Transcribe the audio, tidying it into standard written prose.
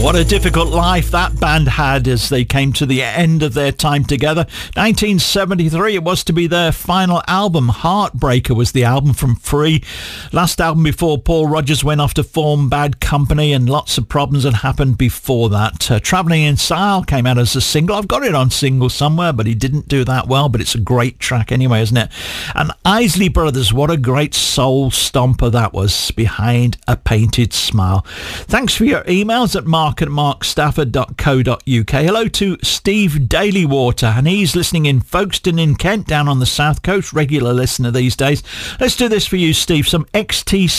What a difficult life that band had as they came to the end of their time together. 1973, it was to be their final album. Heartbreaker was the album from Free. Last album before Paul Rodgers went off to form Bad Company, and lots of problems had happened before that. Travelling in Style came out as a single. I've got it on single somewhere, but he didn't do that well, but it's a great track anyway, isn't it? And Isley Brothers, what a great soul stomper that was, Behind a Painted Smile. Thanks for your emails at mark@markstafford.co.uk. Hello to Steve Dalywater, and he's listening in Folkestone in Kent, down on the south coast, regular listener these days. Let's do this for you, Steve, some XTC